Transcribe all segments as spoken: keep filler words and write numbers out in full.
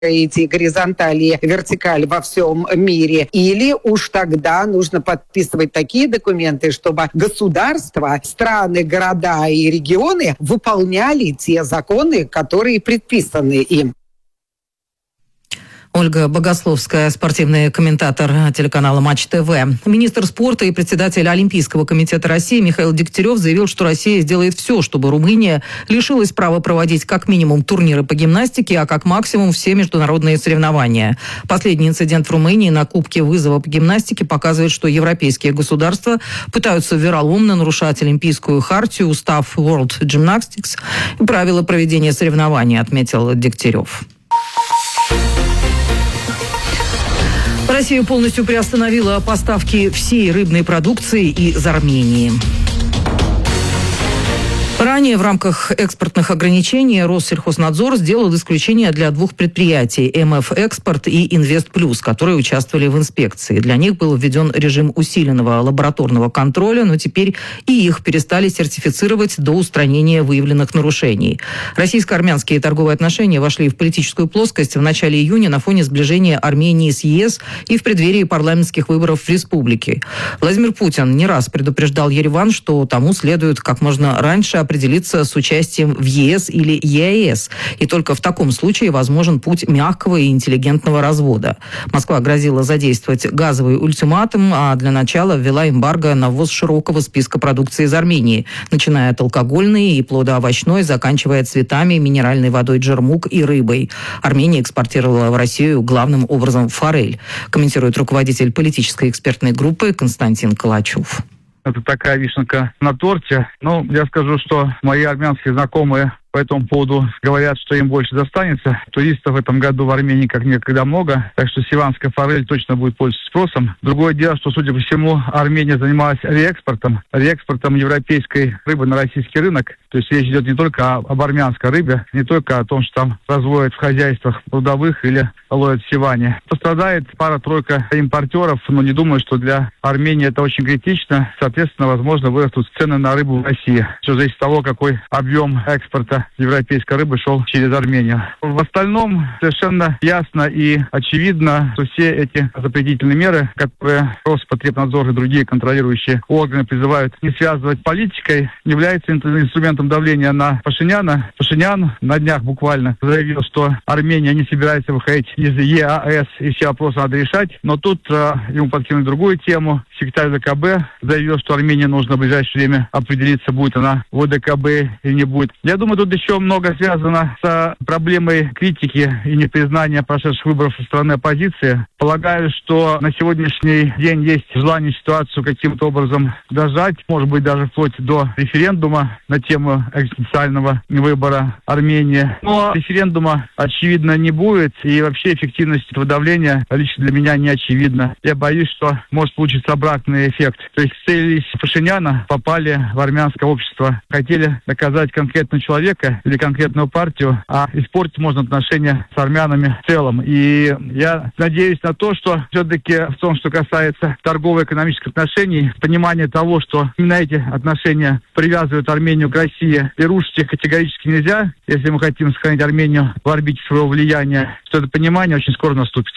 эти горизонтали и вертикаль во всем мире, или уж тогда нужно подписывать такие документы, чтобы государства, страны, города и регионы выполняли те законы, которые предписаны им. Ольга Богословская, спортивный комментатор телеканала Матч ТВ. Министр спорта и председатель Олимпийского комитета России Михаил Дегтярев заявил, что Россия сделает все, чтобы Румыния лишилась права проводить как минимум турниры по гимнастике, а как максимум все международные соревнования. Последний инцидент в Румынии на Кубке вызова по гимнастике показывает, что европейские государства пытаются вероломно нарушать Олимпийскую хартию, устав World Gymnastics и правила проведения соревнований, отметил Дегтярев. Россия полностью приостановила поставки всей рыбной продукции из Армении. Ранее в рамках экспортных ограничений Россельхознадзор сделал исключение для двух предприятий – эм эф Экспорт и Инвест Плюс, которые участвовали в инспекции. Для них был введен режим усиленного лабораторного контроля, но теперь и их перестали сертифицировать до устранения выявленных нарушений. Российско-армянские торговые отношения вошли в политическую плоскость в начале июня на фоне сближения Армении с е эс и в преддверии парламентских выборов в республике. Владимир Путин не раз предупреждал Ереван, что тому следует как можно раньше определиться с участием в е эс или е а эс. И только в таком случае возможен путь мягкого и интеллигентного развода. Москва грозила задействовать газовый ультиматум, а для начала ввела эмбарго на ввоз широкого списка продукции из Армении, начиная от алкогольной и плодоовощной, заканчивая цветами, минеральной водой джермук и рыбой. Армения экспортировала в Россию главным образом форель, комментирует руководитель политической экспертной группы Константин Калачев. Это такая вишенка на торте. Но я скажу, что мои армянские знакомые по этому поводу говорят, что им больше достанется. Туристов в этом году в Армении как никогда много, так что севанская форель точно будет пользоваться спросом. Другое дело, что, судя по всему, Армения занималась реэкспортом, реэкспортом европейской рыбы на российский рынок. То есть речь идет не только об армянской рыбе, не только о том, что там разводят в хозяйствах прудовых или ловят в Севане. Пострадает пара-тройка импортеров, но не думаю, что для Армении это очень критично. Соответственно, возможно, вырастут цены на рыбу в России. Все зависит от того, какой объем экспорта европейской рыбы шел через Армению. В остальном совершенно ясно и очевидно, что все эти запретительные меры, которые Роспотребнадзор и другие контролирующие органы призывают не связывать политикой, являются инструментом давления на Пашиняна. Пашинян на днях буквально заявил, что Армения не собирается выходить из е а эс и все вопросы надо решать. Но тут э, ему подкинули другую тему. Секретарь вэ ка бэ заявил, что Армении нужно в ближайшее время определиться, будет она в о дэ ка бэ или не будет. Я думаю, тут еще много связано с проблемой критики и непризнания прошедших выборов со стороны оппозиции. Полагаю, что на сегодняшний день есть желание ситуацию каким-то образом дожать, может быть, даже вплоть до референдума на тему экзистенциального выбора Армении. Но референдума, очевидно, не будет, и вообще эффективность этого давления лично для меня не очевидна. Я боюсь, что может получиться обратный эффект. То есть целились Пашиняна, попали в армянское общество, хотели доказать конкретного человека или конкретную партию, а испортить можно отношения с армянами в целом. И я надеюсь на то, что все-таки в том, что касается торгово-экономических отношений, понимание того, что именно эти отношения привязывают Армению к России, и рушить их категорически нельзя, если мы хотим сохранить Армению в орбите своего влияния, что это понимание очень скоро наступит.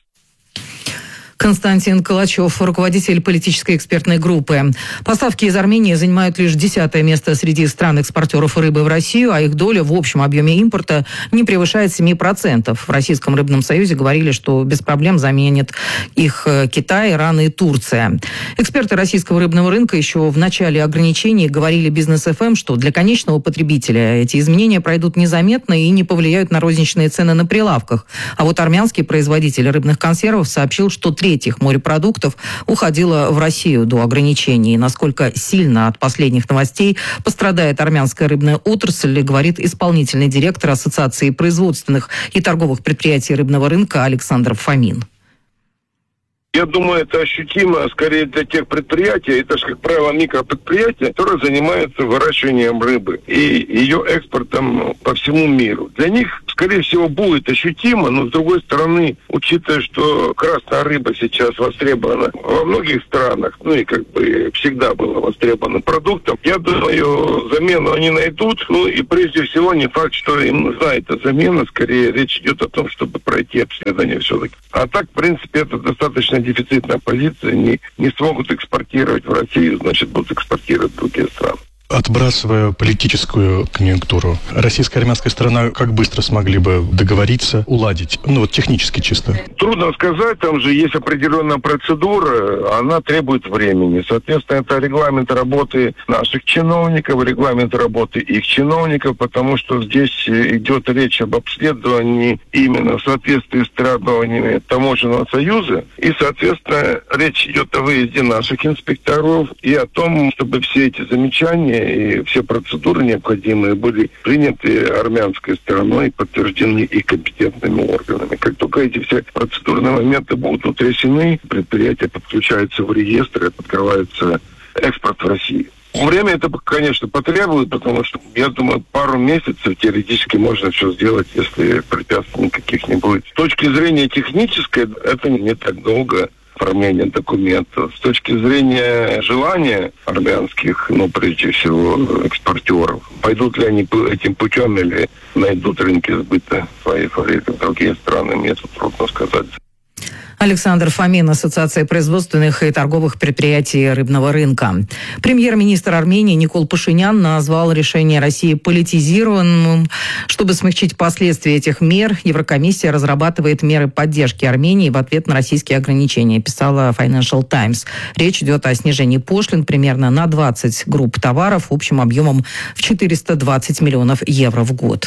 Константин Калачев, руководитель политической экспертной группы. Поставки из Армении занимают лишь десятое место среди стран-экспортеров рыбы в Россию, а их доля в общем объеме импорта не превышает семь процентов. В Российском рыбном союзе говорили, что без проблем заменит их Китай, Иран и Турция. Эксперты российского рыбного рынка еще в начале ограничений говорили Бизнес эф эм, что для конечного потребителя эти изменения пройдут незаметно и не повлияют на розничные цены на прилавках. А вот армянский производитель рыбных консервов сообщил, что треть их морепродуктов уходила в Россию до ограничений. Насколько сильно от последних новостей пострадает армянская рыбная отрасль, говорит исполнительный директор Ассоциации производственных и торговых предприятий рыбного рынка Александр Фомин. Я думаю, это ощутимо скорее для тех предприятий, это же, как правило, микропредприятия, которые занимаются выращиванием рыбы и ее экспортом по всему миру. Для них, скорее всего, будет ощутимо, но, с другой стороны, учитывая, что красная рыба сейчас востребована во многих странах, ну и как бы всегда была востребована продуктом, я думаю, замену они найдут. Ну и прежде всего, не факт, что им нужна эта замена, скорее речь идет о том, чтобы пройти обследование все-таки. А так, в принципе, это достаточно дефицитная позиция, не, не смогут экспортировать в Россию, значит, будут экспортировать в другие страны. Отбрасывая политическую конъюнктуру, российская и армянская сторона как быстро смогли бы договориться, уладить? Ну, вот технически чисто. Трудно сказать, там же есть определенная процедура, она требует времени. Соответственно, это регламент работы наших чиновников, регламент работы их чиновников, потому что здесь идет речь об обследовании именно в соответствии с требованиями Таможенного союза. И, соответственно, речь идет о выезде наших инспекторов и о том, чтобы все эти замечания и все процедуры необходимые были приняты армянской стороной и подтверждены и компетентными органами. Как только эти все процедурные моменты будут утрясены, предприятия подключаются в реестр и открывается экспорт в Россию. Время это, конечно, потребует, потому что, я думаю, пару месяцев теоретически можно все сделать, если препятствий никаких не будет. С точки зрения технической, это не так долго. Оформление документов. С точки зрения желания армянских, ну, прежде всего, экспортеров, пойдут ли они этим путем или найдут рынки сбыта своей фабрики в другие страны, мне тут трудно сказать. Александр Фомин, Ассоциация производственных и торговых предприятий рыбного рынка. Премьер-министр Армении Никол Пашинян назвал решение России политизированным. Чтобы смягчить последствия этих мер, Еврокомиссия разрабатывает меры поддержки Армении в ответ на российские ограничения, писала Financial Times. Речь идет о снижении пошлин примерно на двадцать групп товаров общим объемом в четыреста двадцать миллионов евро в год.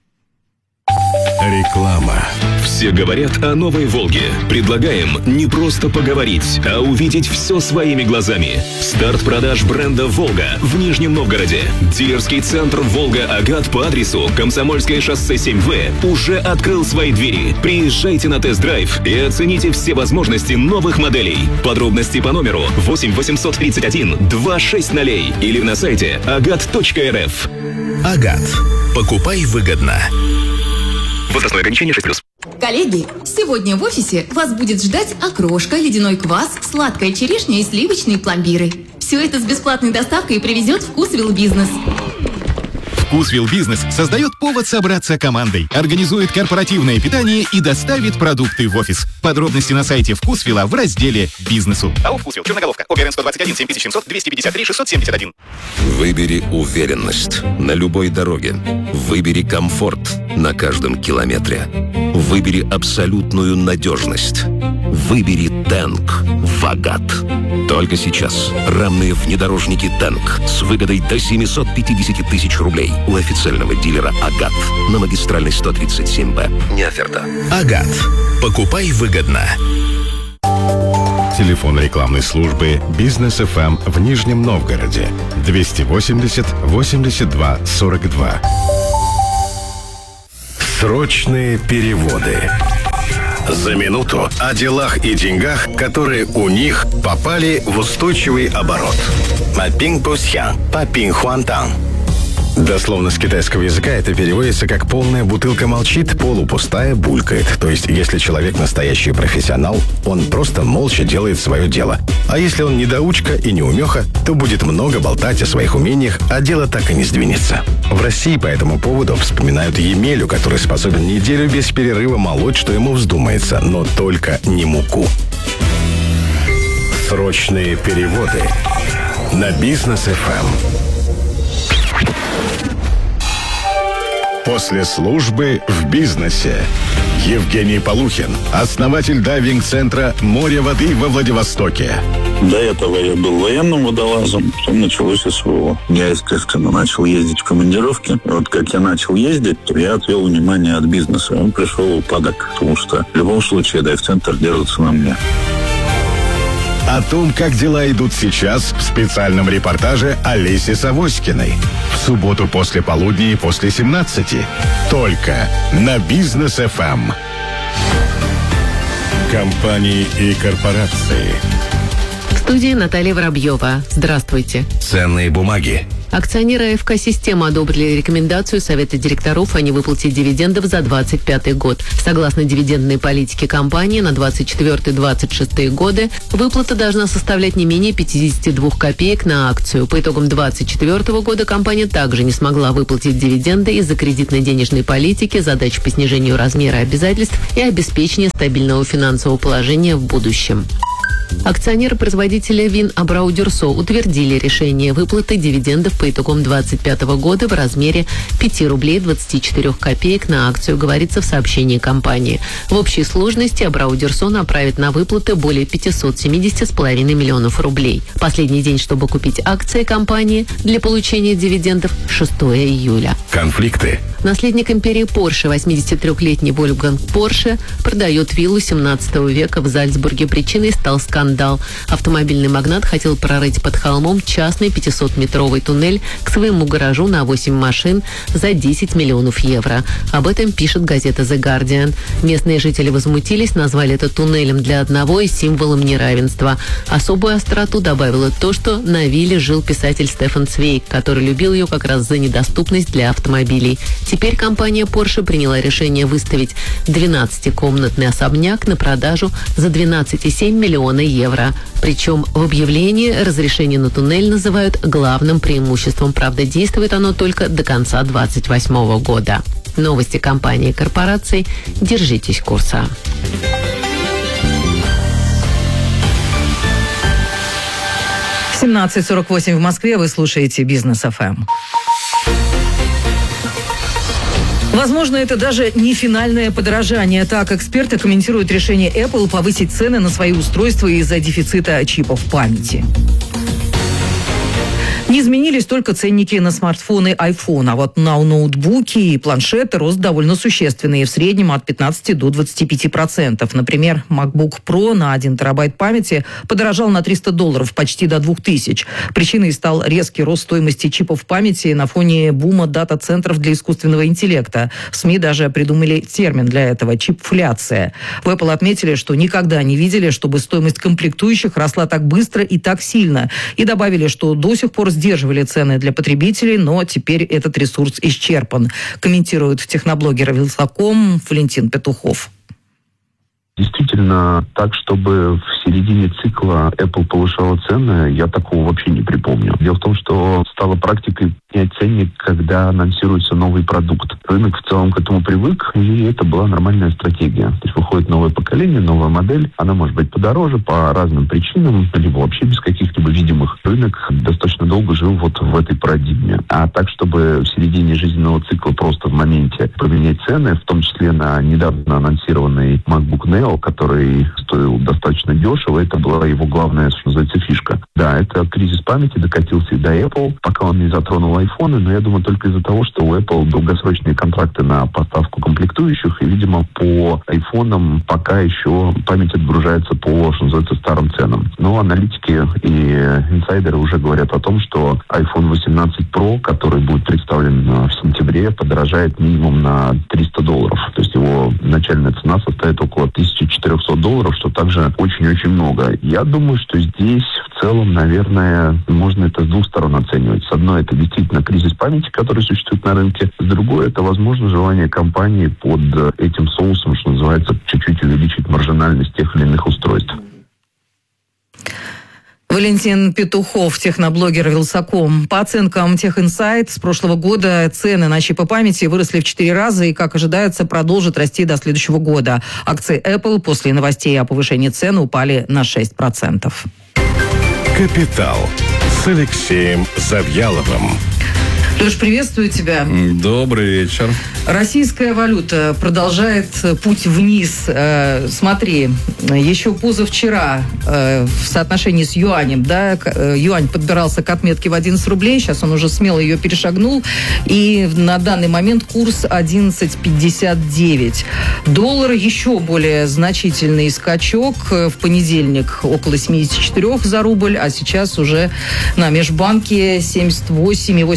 Реклама. Все говорят о новой «Волге». Предлагаем не просто поговорить, а увидеть все своими глазами. Старт продаж бренда «Волга» в Нижнем Новгороде. Дилерский центр «Волга-Агат» по адресу Комсомольское шоссе семь В уже открыл свои двери. Приезжайте на тест-драйв и оцените все возможности новых моделей. Подробности по номеру восемь восемьсот тридцать один двадцать шесть ноль или на сайте агат точка эр эф. «Агат». Покупай выгодно. Возрастное ограничение шесть плюс. Коллеги, сегодня в офисе вас будет ждать окрошка, ледяной квас, сладкая черешня и сливочные пломбиры. Все это с бесплатной доставкой привезет Вкусвилл Бизнес. Вкусвилл Бизнес создает повод собраться командой, организует корпоративное питание и доставит продукты в офис. Подробности на сайте Вкусвилла в разделе «Бизнесу». АО «Вкусвилл», Черноголовка, ОГРН сто двадцать один семь тысяч семьсот двести пятьдесят три шестьсот семьдесят один. Выбери уверенность на любой дороге. Выбери комфорт на каждом километре. Выбери абсолютную надежность. Выбери Тэнк в «Агат». Только сейчас рамные внедорожники Тэнк с выгодой до семьсот пятьдесят тысяч рублей у официального дилера «Агат» на магистральной сто тридцать семь Б. Не оферта. «Агат». Покупай выгодно. Телефон рекламной службы «Бизнес эф эм» в Нижнем Новгороде. двести восемьдесят восемьдесят два сорок два. Срочные переводы. За минуту о делах и деньгах, которые у них попали в устойчивый оборот. Дословно с китайского языка это переводится как «полная бутылка молчит, полупустая булькает». То есть, если человек настоящий профессионал, он просто молча делает свое дело. А если он недоучка и неумеха, то будет много болтать о своих умениях, а дело так и не сдвинется. В России по этому поводу вспоминают Емелю, который способен неделю без перерыва молоть, что ему вздумается, но только не муку. Срочные переводы на Бизнес эф эм. После службы в бизнесе. Евгений Полухин, основатель дайвинг-центра «Море воды» во Владивостоке. До этого я был военным водолазом, потом началось СВО. Я, естественно, начал ездить в командировки. И вот как я начал ездить, то я отвел внимание от бизнеса. Он пришел в упадок, потому что в любом случае дайв-центр держится на мне. О том, как дела идут сейчас, в специальном репортаже Олеси Савоськиной. В субботу после полудня и после семнадцати. Только на Бизнес эф эм. Компании и корпорации. В студии Наталья Воробьева. Здравствуйте. Ценные бумаги. Акционеры АФК «Система» одобрили рекомендацию Совета директоров о невыплате дивидендов за двадцать пятый год. Согласно дивидендной политике компании на двадцать четвёртый - двадцать шестые годы выплата должна составлять не менее пятьдесят два копеек на акцию. По итогам двадцать четвёртого года компания также не смогла выплатить дивиденды из-за кредитной денежной политики, задач по снижению размера обязательств и обеспечения стабильного финансового положения в будущем. Акционеры производителя вин Абрау Дюрсо утвердили решение выплаты дивидендов по итогам двадцать пятого года в размере пять рублей двадцать четыре копеек на акцию, говорится в сообщении компании. В общей сложности Абрау Дюрсо направит на выплаты более пятьсот семьдесят с половиной миллионов рублей. Последний день, чтобы купить акции компании для получения дивидендов – шестого июля. Конфликты. Наследник империи Порше, восьмидесятитрёхлетний Вольфганг Порше, продает виллу семнадцатого века в Зальцбурге. Причиной стал скандал. Автомобильный магнат хотел прорыть под холмом частный пятисотметровый туннель к своему гаражу на восемь машин за десять миллионов евро. Об этом пишет газета The Guardian. Местные жители возмутились, назвали это туннелем для одного и символом неравенства. Особую остроту добавило то, что на вилле жил писатель Стефан Цвейг, который любил ее как раз за недоступность для автомобилей. Теперь компания Porsche приняла решение выставить двенадцатикомнатный особняк на продажу за двенадцать целых семь десятых миллиона евро. Причем в объявлении разрешение на туннель называют главным преимуществом. Правда, действует оно только до конца двадцать восьмого года. Новости компании и корпораций. Держитесь курса. семнадцать сорок восемь в Москве. Вы слушаете Бизнес эф эм. Возможно, это даже не финальное подорожание. Так, эксперты комментируют решение Apple повысить цены на свои устройства из-за дефицита чипов памяти. Не изменились только ценники на смартфоны iPhone, а вот на ноутбуки и планшеты рост довольно существенный, в среднем от пятнадцати до двадцати пяти процентов. Например, MacBook Pro на один терабайт памяти подорожал на триста долларов, почти до двух тысяч. Причиной стал резкий рост стоимости чипов памяти на фоне бума дата-центров для искусственного интеллекта. В СМИ даже придумали термин для этого – чипфляция. В Apple отметили, что никогда не видели, чтобы стоимость комплектующих росла так быстро и так сильно. И добавили, что до сих пор сдерживали цены для потребителей, но теперь этот ресурс исчерпан. Комментирует техноблогер Вилсаком Валентин Петухов. Действительно, так, чтобы в середине цикла Apple повышала цены, я такого вообще не припомню. Дело в том, что стало практикой снять ценник, когда анонсируется новый продукт. Рынок в целом к этому привык, и это была нормальная стратегия. То есть выходит новое поколение, новая модель, она может быть подороже по разным причинам, либо вообще без каких-либо видимых. Рынок достаточно долго жил вот в этой парадигме. А так, чтобы в середине жизненного цикла просто в моменте поменять цены, в том числе на недавно анонсированный MacBook Neo, который стоил достаточно дешево, это была его главная, что называется, фишка. Да, это кризис памяти докатился и до Apple, пока он не затронул айфоны, но я думаю только из-за того, что у Apple долгосрочные контракты на поставку комплектующих, и, видимо, по айфонам пока еще память отгружается по, что называется, старым ценам. Но аналитики и инсайдеры уже говорят о том, что iPhone восемнадцать Pro, который будет представлен в сентябре, подорожает минимум на триста долларов. То есть его начальная цена составит около тысячи четырехсот долларов, что также очень-очень много. Я думаю, что здесь в целом, наверное, можно это с двух сторон оценивать. С одной, это действительно кризис памяти, который существует на рынке. С другой, это, возможно, желание компании под этим соусом, что называется, чуть-чуть увеличить маржинальность тех или иных устройств. Валентин Петухов, техноблогер Вилсаком. По оценкам TechInsight, с прошлого года цены на чипы памяти выросли в четыре раза и, как ожидается, продолжат расти до следующего года. Акции Apple после новостей о повышении цен упали на шесть процентов. «Капитал» с Алексеем Завьяловым. Леш, приветствую тебя. Добрый вечер. Российская валюта продолжает путь вниз. Смотри, еще позавчера в соотношении с юанем, да, юань подбирался к отметке в одиннадцать рублей, сейчас он уже смело ее перешагнул, и на данный момент курс одиннадцать пятьдесят девять. Доллар еще более значительный скачок. В понедельник около семьдесят четыре за рубль, а сейчас уже на межбанке семьдесят восемь и восемьдесят девять.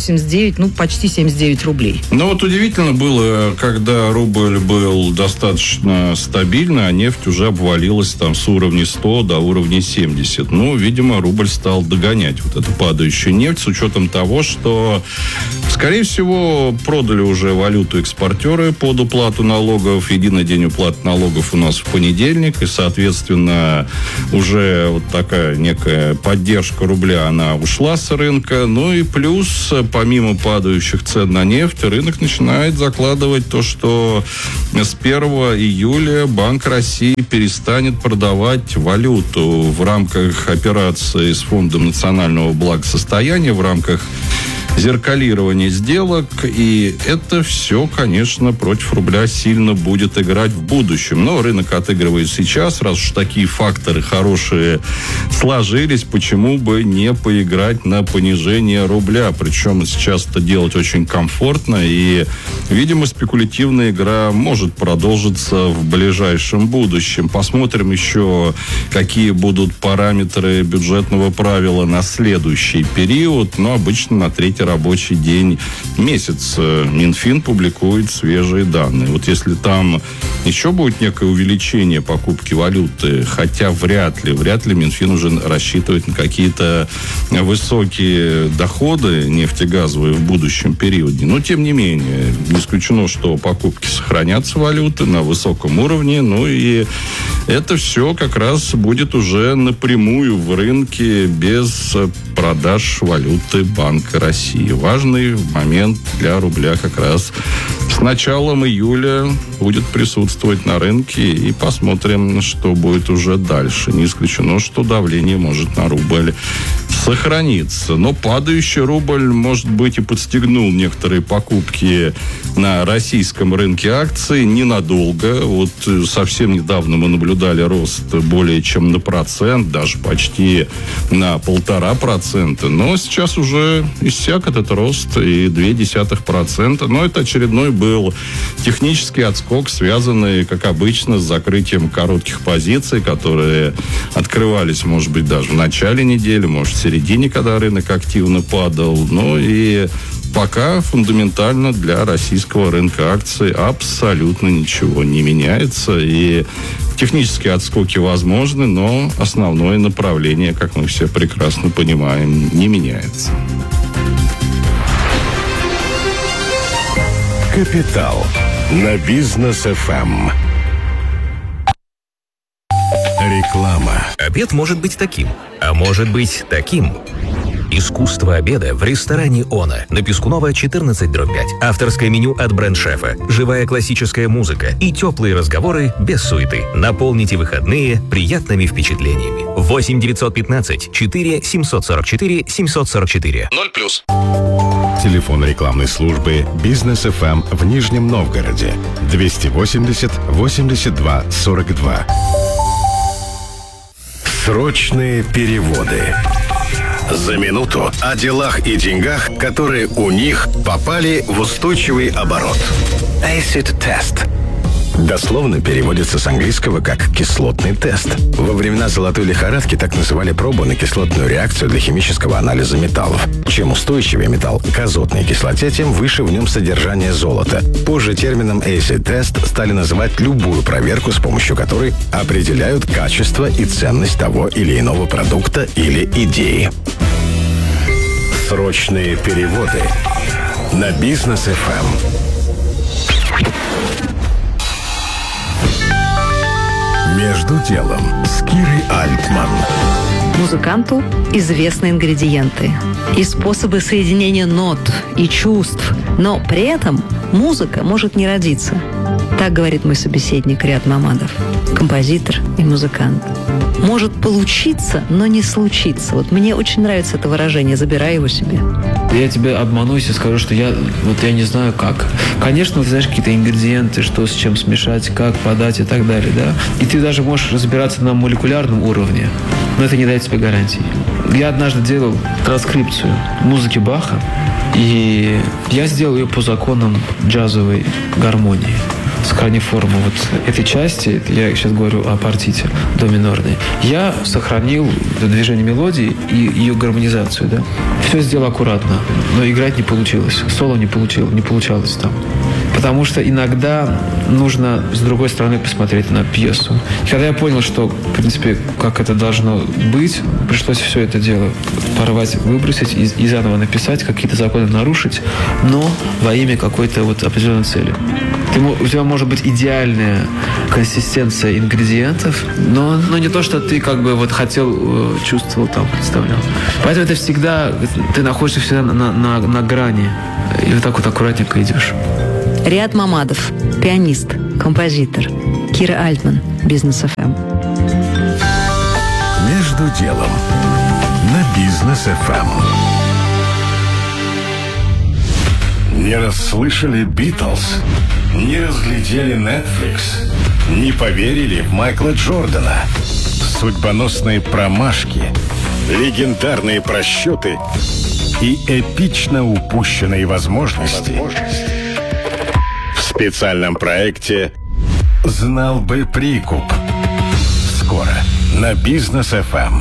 девять, ну, почти семьдесят девять рублей. Ну, вот удивительно было, когда рубль был достаточно стабильный, а нефть уже обвалилась там с уровня сто до уровня семьдесят. Ну, видимо, рубль стал догонять вот эту падающую нефть с учетом того, что, скорее всего, продали уже валюту экспортеры под уплату налогов. Единый день уплаты налогов у нас в понедельник, и, соответственно, уже вот такая некая поддержка рубля, она ушла с рынка. Ну и плюс, помимо падающих цен на нефть, рынок начинает закладывать то, что с первого июля Банк России перестанет продавать валюту в рамках операции с Фондом национального благосостояния, в рамках зеркалирование сделок, и это все, конечно, против рубля сильно будет играть в будущем. Но рынок отыгрывает сейчас, раз уж такие факторы хорошие сложились, почему бы не поиграть на понижение рубля? Причем сейчас это делать очень комфортно, и, видимо, спекулятивная игра может продолжиться в ближайшем будущем. Посмотрим еще, какие будут параметры бюджетного правила на следующий период, но обычно на третий рабочий день месяц Минфин публикует свежие данные. Вот если там еще будет некое увеличение покупки валюты, хотя вряд ли, вряд ли Минфин уже рассчитывает на какие-то высокие доходы нефтегазовые в будущем периоде. Но, тем не менее, не исключено, что покупки сохранятся валюты на высоком уровне, ну и это все как раз будет уже напрямую в рынке без продаж валюты Банка России. Важный момент для рубля как раз с началом июля будет присутствовать на рынке, и посмотрим, что будет уже дальше. Не исключено, что давление может на рубль сохраниться. Но падающий рубль, может быть, и подстегнул некоторые покупки на российском рынке акций ненадолго. Вот совсем недавно мы наблюдали рост более чем на процент, даже почти на полтора процента. Но сейчас уже иссяк этот рост, и две десятых процента. Но это очередной был технический отскок, связанный, как обычно, с закрытием коротких позиций, которые открывались, может быть, даже в начале недели, может, в середине, когда рынок активно падал. Ну и пока фундаментально для российского рынка акций абсолютно ничего не меняется. И технические отскоки возможны, но основное направление, как мы все прекрасно понимаем, не меняется. Капитал на Бизнес эф эм. Реклама. Обед может быть таким, а может быть таким. Искусство обеда в ресторане «Она» на Пискунова четырнадцать дробь пять. Авторское меню от бренд-шефа, живая классическая музыка и теплые разговоры без суеты. Наполните выходные приятными впечатлениями. восемь девятьсот пятнадцать четыре семьсот сорок четыре семьсот сорок четыре. ноль плюс. Телефон рекламной службы «Бизнес эф эм» в Нижнем Новгороде. двести восемьдесят восемьдесят два сорок два. Срочные переводы. За минуту о делах и деньгах, которые у них попали в устойчивый оборот. Acid Test. Дословно переводится с английского как «кислотный тест». Во времена золотой лихорадки так называли пробу на кислотную реакцию для химического анализа металлов. Чем устойчивее металл к азотной кислоте, тем выше в нем содержание золота. Позже термином acid test стали называть любую проверку, с помощью которой определяют качество и ценность того или иного продукта или идеи. Срочные переводы на Бизнес эф эм. Между делом с Кирой Альтман. Музыканту известны ингредиенты и способы соединения нот и чувств, но при этом музыка может не родиться. Так говорит мой собеседник Риат Мамадов, композитор и музыкант. Может получиться, но не случиться. Вот мне очень нравится это выражение, забирай его себе. Я тебе обманусь и скажу, что я вот я не знаю как. Конечно, ты знаешь какие-то ингредиенты, что с чем смешать, как подать и так далее, да? И ты даже можешь разбираться на молекулярном уровне, но это не дает тебе гарантий. Я однажды делал транскрипцию музыки Баха, и я сделал ее по законам джазовой гармонии. сохранив форму вот этой части, я сейчас говорю о партите до минорной, я сохранил движение мелодии и ее гармонизацию, да. Все сделал аккуратно, но играть не получилось, соло не получилось, не получалось там. Потому что иногда нужно с другой стороны посмотреть на пьесу. И когда я понял, что, в принципе, как это должно быть, пришлось все это дело порвать, выбросить и, и заново написать, какие-то законы нарушить, но во имя какой-то вот определенной цели. Ты, у тебя может быть идеальная консистенция ингредиентов, но, но не то, что ты как бы вот хотел, чувствовал там, представлял. Поэтому это всегда, ты находишься всегда на, на, на грани. И вот так вот аккуратненько идешь. Риат Мамадов, пианист, композитор. Кира Альтман, Бизнес эф эм. Между делом на Бизнес эф эм. Не расслышали Битлз, не разглядели Netflix, не поверили в Майкла Джордана. Судьбоносные промашки, легендарные просчеты и эпично упущенные возможности. В специальном проекте «Знал бы прикуп». Скоро на Бизнес эф эм.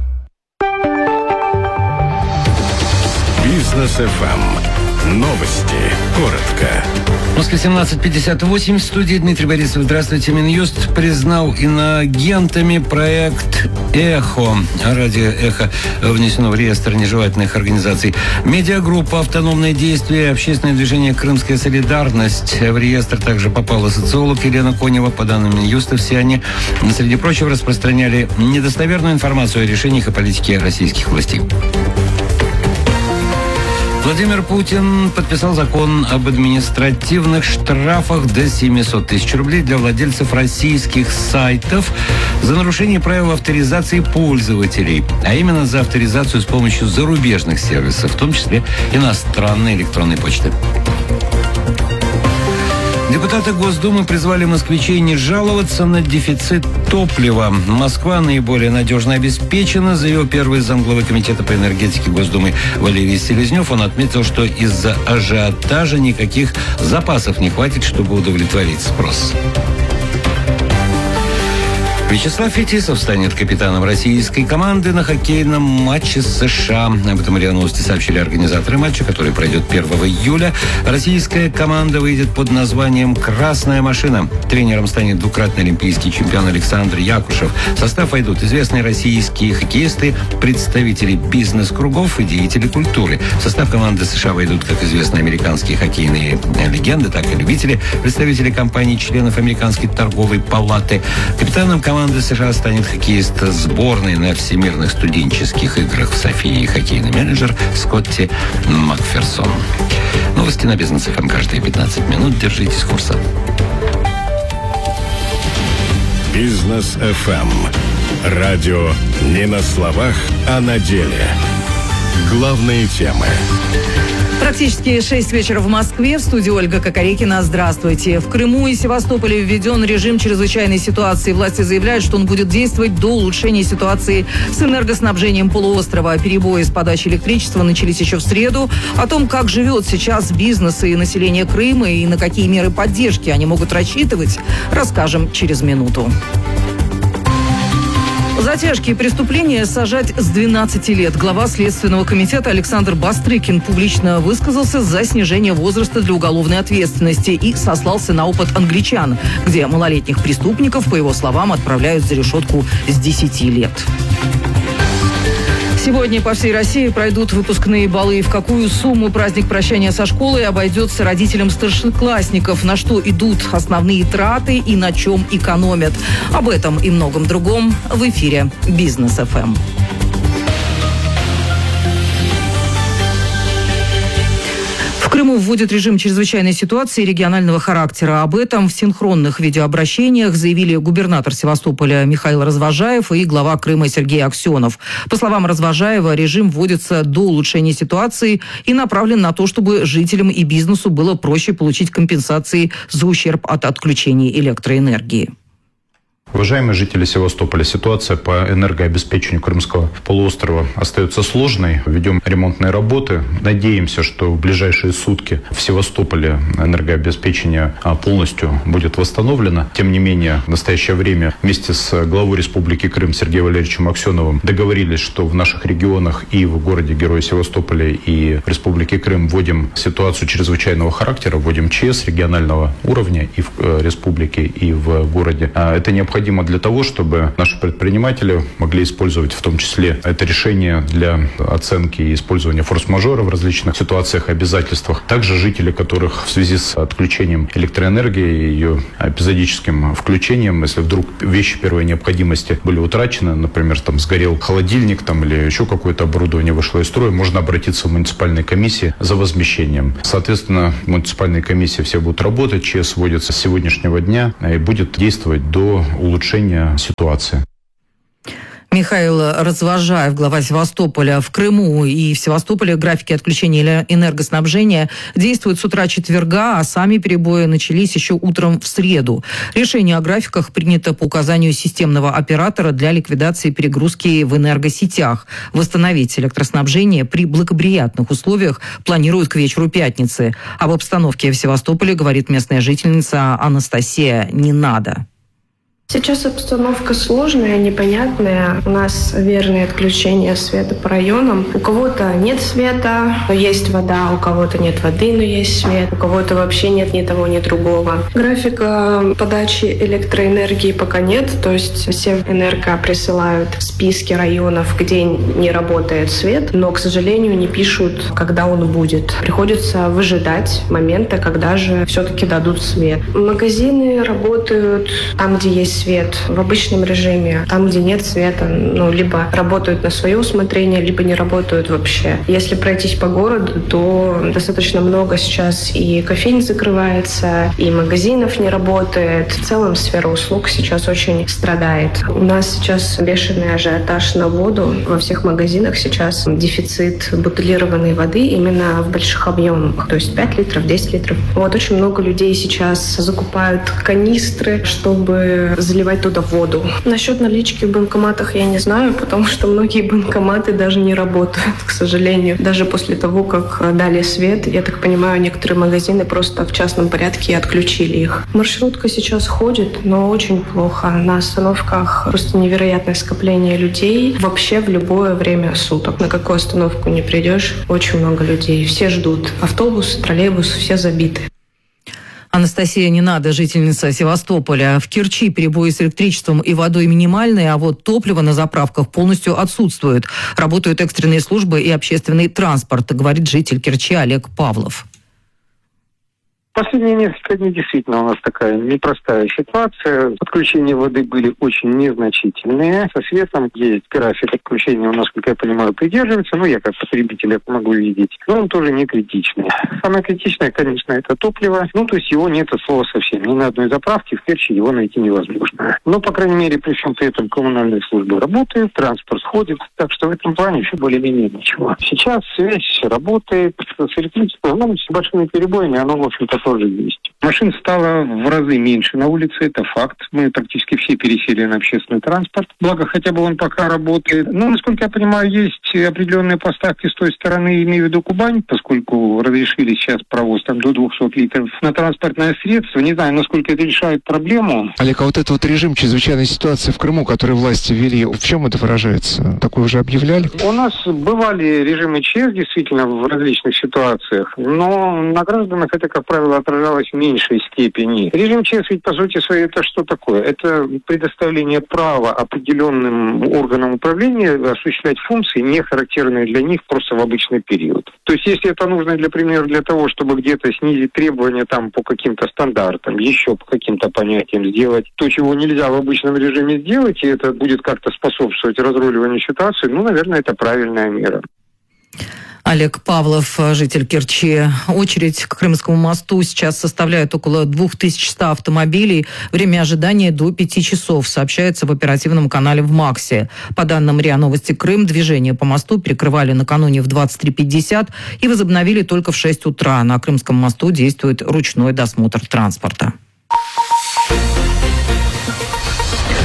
Бизнес эф эм. Новости. Коротко. В Москве семнадцать пятьдесят восемь. В студии Дмитрий Борисов. Здравствуйте. Минюст признал иноагентами проект «Эхо». Радио «Эхо» внесено в реестр нежелательных организаций. Медиагруппа «Автономные действия» и общественное движение «Крымская солидарность». В реестр также попала социолог Елена Конева. По данным Минюста, все они, среди прочего, распространяли недостоверную информацию о решениях и политике российских властей. Владимир Путин подписал закон об административных штрафах до семьсот тысяч рублей для владельцев российских сайтов за нарушение правил авторизации пользователей, а именно за авторизацию с помощью зарубежных сервисов, в том числе иностранной электронной почты. Депутаты Госдумы призвали москвичей не жаловаться на дефицит топлива. Москва наиболее надежно обеспечена, заявил первый замглавы комитета по энергетике Госдумы Валерий Селезнев. Он отметил, что из-за ажиотажа никаких запасов не хватит, чтобы удовлетворить спрос. Вячеслав Фетисов станет капитаном российской команды на хоккейном матче с США. Об этом РИА Новости сообщили организаторы матча, который пройдет первого июля. Российская команда выйдет под названием «Красная машина». Тренером станет двукратный олимпийский чемпион Александр Якушев. В состав войдут известные российские хоккеисты, представители бизнес-кругов и деятели культуры. В состав команды США войдут как известные американские хоккейные легенды, так и любители, представители компаний, членов Американской торговой палаты. Капитаном команды Команда США станет хоккеист сборной на всемирных студенческих играх в Софии, хоккейный менеджер Скотти Макферсон. Новости на Бизнес эф эм каждые пятнадцать минут. Держитесь курса. Бизнес эф эм. Радио не на словах, а на деле. Главные темы. Практически шесть вечера в Москве. В студии Ольга Кокорекина. Здравствуйте. В Крыму и Севастополе введен режим чрезвычайной ситуации. Власти заявляют, что он будет действовать до улучшения ситуации с энергоснабжением полуострова. Перебои с подачей электричества начались еще в среду. О том, как живет сейчас бизнес и население Крыма и на какие меры поддержки они могут рассчитывать, расскажем через минуту. За тяжкие преступления сажать с двенадцати лет. Глава Следственного комитета Александр Бастрыкин публично высказался за снижение возраста для уголовной ответственности и сослался на опыт англичан, где малолетних преступников, по его словам, отправляют за решетку с десяти лет. Сегодня по всей России пройдут выпускные балы. В какую сумму праздник прощания со школой обойдется родителям старшеклассников? На что идут основные траты и на чем экономят? Об этом и многом другом в эфире Бизнес эф эм. В Крыму вводят режим чрезвычайной ситуации регионального характера. Об этом в синхронных видеообращениях заявили губернатор Севастополя Михаил Развожаев и глава Крыма Сергей Аксенов. По словам Развожаева, режим вводится до улучшения ситуации и направлен на то, чтобы жителям и бизнесу было проще получить компенсации за ущерб от отключения электроэнергии. Уважаемые жители Севастополя, ситуация по энергообеспечению Крымского полуострова остается сложной. Ведем ремонтные работы. Надеемся, что в ближайшие сутки в Севастополе энергообеспечение полностью будет восстановлено. Тем не менее, в настоящее время вместе с главой Республики Крым Сергеем Валерьевичем Аксеновым договорились, что в наших регионах и в городе-герое Севастополе и в Республике Крым вводим ситуацию чрезвычайного характера, вводим ЧС регионального уровня и в республике, и в городе. Это необходимо для того, чтобы наши предприниматели могли использовать в том числе это решение для оценки и использования форс-мажора в различных ситуациях и обязательствах. Также жители, которых в связи с отключением электроэнергии и ее эпизодическим включением, если вдруг вещи первой необходимости были утрачены, например, там сгорел холодильник там, или еще какое-то оборудование вышло из строя, можно обратиться в муниципальные комиссии за возмещением. Соответственно, муниципальные комиссии все будут работать, ЧС вводится с сегодняшнего дня и будет действовать до улучшения ситуации. Михаил Развожаев, глава Севастополя. В Крыму и в Севастополе графики отключения энергоснабжения действуют с утра четверга, а сами перебои начались еще утром в среду. Решение о графиках принято по указанию системного оператора для ликвидации перегрузки в энергосетях. Восстановить электроснабжение при благоприятных условиях планируют к вечеру пятницы. Об обстановке в Севастополе говорит местная жительница Анастасия Ненадо. Сейчас обстановка сложная, непонятная. У нас верные отключения света по районам. У кого-то нет света, но есть вода, у кого-то нет воды, но есть свет, у кого-то вообще нет ни того, ни другого. Графика подачи электроэнергии пока нет, то есть все энерго присылают списки районов, где не работает свет, но, к сожалению, не пишут, когда он будет. Приходится выжидать момента, когда же все-таки дадут свет. Магазины работают там, где есть свет в обычном режиме. Там, где нет света, ну, либо работают на свое усмотрение, либо не работают вообще. Если пройтись по городу, то достаточно много сейчас и кофеин закрывается, и магазинов не работает. В целом сфера услуг сейчас очень страдает. У нас сейчас бешеный ажиотаж на воду. Во всех магазинах сейчас дефицит бутилированной воды именно в больших объемах. То есть пять литров, десять литров. Вот очень много людей сейчас закупают канистры, чтобы заливать туда воду. Насчет налички в банкоматах я не знаю, потому что многие банкоматы даже не работают, к сожалению. Даже после того, как дали свет, я так понимаю, некоторые магазины просто в частном порядке отключили их. Маршрутка сейчас ходит, но очень плохо. На остановках просто невероятное скопление людей вообще в любое время суток. На какую остановку не придешь, очень много людей. Все ждут. Автобус, троллейбус, все забиты. Анастасия Ненадо, жительница Севастополя. В Керчи перебои с электричеством и водой минимальные, а вот топливо на заправках полностью отсутствует. Работают экстренные службы и общественный транспорт, говорит житель Керчи Олег Павлов. Последние несколько дней действительно у нас такая непростая ситуация. Отключения воды были очень незначительные. Со светом есть график отключения, насколько я понимаю, придерживается. Ну, я как потребитель это могу видеть. Но он тоже не критичный. Самое критичное, конечно, это топливо. Ну, то есть его нет от слова совсем. Ни на одной заправке в Керчи его найти невозможно. Но, по крайней мере, при всем при этом коммунальные службы работают, транспорт ходит. Так что в этом плане все более-менее ничего. Сейчас связь работает с электричеством. Ну, с большими перебоями оно, в общем-то, тоже есть. Машин стало в разы меньше на улице, это факт. Мы практически все пересели на общественный транспорт. Благо, хотя бы он пока работает. Но, насколько я понимаю, есть определенные поставки с той стороны, имею в виду Кубань, поскольку разрешили сейчас провоз там до двухсот литров на транспортное средство. Не знаю, насколько это решает проблему. Олег, а вот этот вот режим чрезвычайной ситуации в Крыму, который власти ввели, в чем это выражается? Такое уже объявляли? У нас бывали режимы ЧС, действительно, в различных ситуациях, но на гражданах это, как правило, отражалось в меньшей степени. Режим ЧС ведь, по сути своей, это что такое? Это предоставление права определенным органам управления осуществлять функции, не характерные для них просто в обычный период. То есть, если это нужно, для примера, для того, чтобы где-то снизить требования там по каким-то стандартам, еще по каким-то понятиям сделать то, чего нельзя в обычном режиме сделать, и это будет как-то способствовать разруливанию ситуации, ну, наверное, это правильная мера. Олег Павлов, житель Керчи. Очередь к Крымскому мосту сейчас составляет около две тысячи сто автомобилей. Время ожидания до пяти часов, сообщается в оперативном канале в МАКСе. По данным РИА Новости Крым, движение по мосту перекрывали накануне в двадцать три пятьдесят и возобновили только в шесть утра. На Крымском мосту действует ручной досмотр транспорта.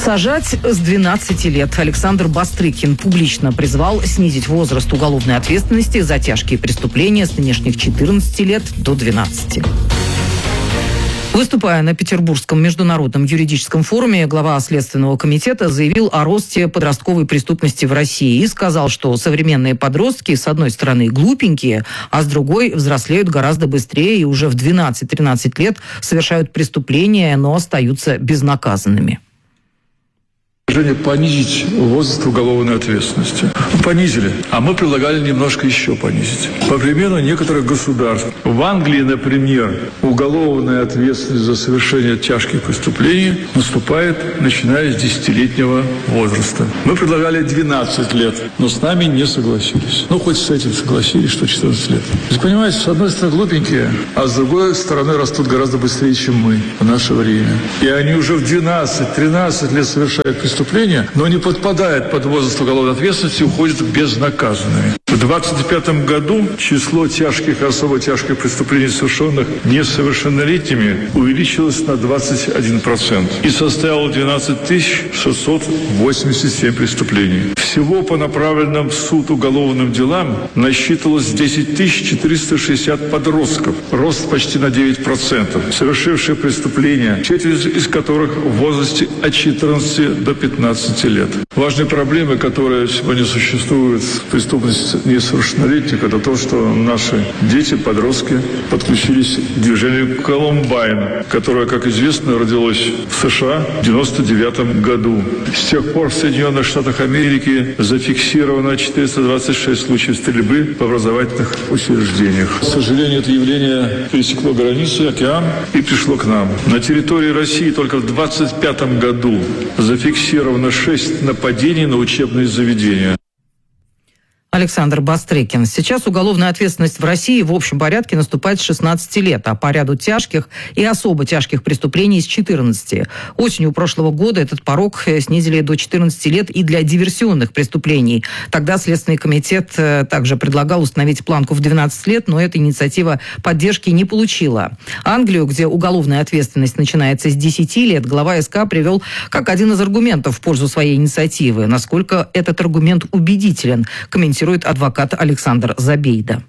Сажать с двенадцати лет. Александр Бастрыкин публично призвал снизить возраст уголовной ответственности за тяжкие преступления с нынешних четырнадцати лет до двенадцати. Выступая на Петербургском международном юридическом форуме, глава Следственного комитета заявил о росте подростковой преступности в России и сказал, что современные подростки, с одной стороны, глупенькие, а с другой взрослеют гораздо быстрее и уже в двенадцать-тринадцать лет совершают преступления, но остаются безнаказанными. Понизить возраст уголовной ответственности. Понизили, а мы предлагали немножко еще понизить. По примеру некоторых государств. В Англии, например, уголовная ответственность за совершение тяжких преступлений наступает, начиная с десятилетнего возраста. Мы предлагали двенадцать лет, но с нами не согласились. Ну, хоть с этим согласились, что четырнадцать лет. Вы понимаете, с одной стороны глупенькие, а с другой стороны растут гораздо быстрее, чем мы в наше время. И они уже в двенадцать-тринадцать лет совершают преступления, но не подпадает под возраст уголовной ответственности и уходит безнаказанными. В двадцать пятом году число тяжких и особо тяжких преступлений, совершенных несовершеннолетними, увеличилось на двадцать один процент и составило двенадцать тысяч шестьсот восемьдесят семь преступлений. Всего по направленным в суд уголовным делам насчитывалось десять тысяч четыреста шестьдесят подростков, рост почти на девять процентов, совершившие преступления, четверть из которых в возрасте от четырнадцати до пятнадцати лет. Важные проблемы, которые сегодня существуют в преступности несовершеннолетних, это то, что наши дети, подростки подключились к движению Колумбайн, которое, как известно, родилось в США в девяносто девятом году. С тех пор в Соединенных Штатах Америки зафиксировано четыреста двадцать шесть случаев стрельбы в образовательных учреждениях. К сожалению, это явление пересекло границу, океан и пришло к нам. На территории России только в двадцать пятом году зафиксировано шесть нападений на учебные заведения. Александр Бастрыкин. Сейчас уголовная ответственность в России в общем порядке наступает с шестнадцати лет, а по ряду тяжких и особо тяжких преступлений с четырнадцати. Осенью прошлого года этот порог снизили до четырнадцати лет и для диверсионных преступлений. Тогда Следственный комитет также предлагал установить планку в двенадцать лет, но эта инициатива поддержки не получила. Англию, где уголовная ответственность начинается с десяти лет, глава СК привел как один из аргументов в пользу своей инициативы. Насколько этот аргумент убедителен, комментирует адвокат Александр Забейда.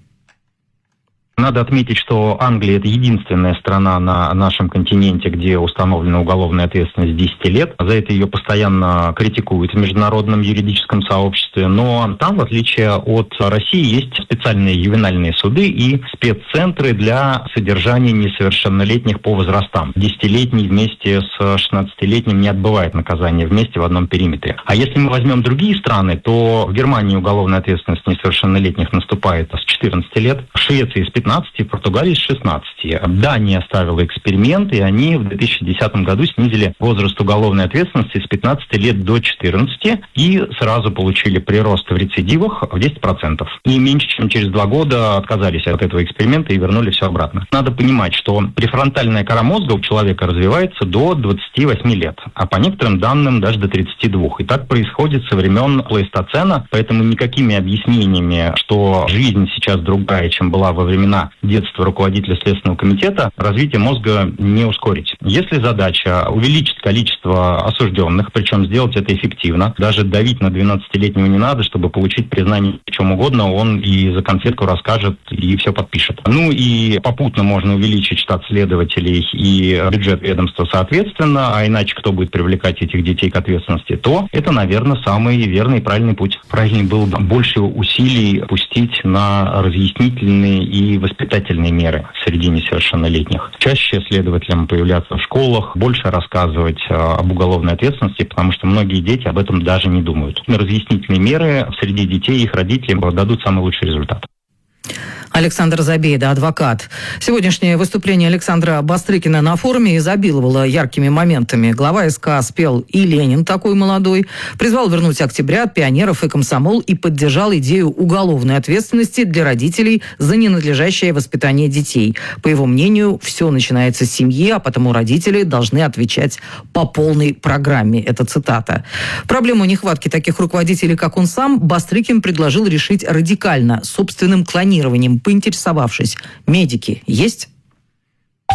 Надо отметить, что Англия – это единственная страна на нашем континенте, где установлена уголовная ответственность с десяти лет. За это ее постоянно критикуют в международном юридическом сообществе. Но там, в отличие от России, есть специальные ювенальные суды и спеццентры для содержания несовершеннолетних по возрастам. Десятилетний вместе с шестнадцатилетним не отбывает наказание вместе в одном периметре. А если мы возьмем другие страны, то в Германии уголовная ответственность несовершеннолетних наступает с четырнадцати лет, в Швеции с пятнадцати, в Португалии с шестнадцати. Дания оставила эксперимент, и они в две тысячи десятом году снизили возраст уголовной ответственности с пятнадцати лет до четырнадцати и сразу получили прирост в рецидивах в десять процентов. И меньше чем через два года отказались от этого эксперимента и вернули все обратно. Надо понимать, что префронтальная кора мозга у человека развивается до двадцати восьми лет, а по некоторым данным даже до тридцати двух. И так происходит со времен плейстоцена, поэтому никакими объяснениями, что жизнь сейчас другая, чем была во времена детства руководителя Следственного комитета, развитие мозга не ускорить. Если задача увеличить количество осужденных, причем сделать это эффективно, даже давить на двенадцатилетнего не надо, чтобы получить признание в чем угодно, он и за конфетку расскажет, и все подпишет. Ну и попутно можно увеличить штат следователей и бюджет ведомства соответственно, а иначе кто будет привлекать этих детей к ответственности, то это, наверное, самый верный и правильный путь. Правильнее было бы больше усилий пустить на разъяснительные и воспитательные меры среди несовершеннолетних. Чаще следователям появляться в школах, больше рассказывать об уголовной ответственности, потому что многие дети об этом даже не думают. Разъяснительные меры среди детей и их родителей дадут самый лучший результат. Александр Забейда, адвокат. Сегодняшнее выступление Александра Бастрыкина на форуме изобиловало яркими моментами. Глава СК спел «И Ленин такой молодой», призвал вернуть октябрят, пионеров и комсомол и поддержал идею уголовной ответственности для родителей за ненадлежащее воспитание детей. По его мнению, все начинается с семьи, а потому родители должны отвечать по полной программе. Это цитата. Проблему нехватки таких руководителей, как он сам, Бастрыкин предложил решить радикально, собственным клонированием, поинтересовавшись: медики есть?